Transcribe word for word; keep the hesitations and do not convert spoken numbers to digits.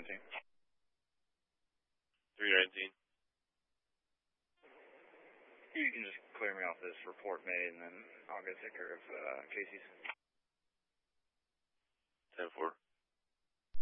nineteen. three nineteen. You can just clear me off this report made, and then I'll go take care of uh, Casey's. ten four.